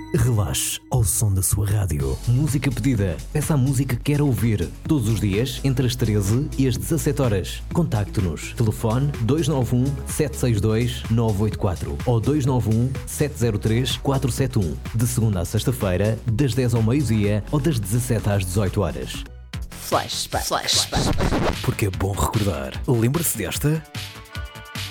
Relaxe ao som da sua rádio. Música pedida. Peça a música que quer ouvir. Todos os dias, entre as 13 e as 17 horas. Contacte-nos. Telefone 291 762 984 ou 291 703 471. De segunda a sexta-feira, das 10 ao meio-dia ou das 17 às 18 horas. Flashback. Porque é bom recordar. Lembre-se desta?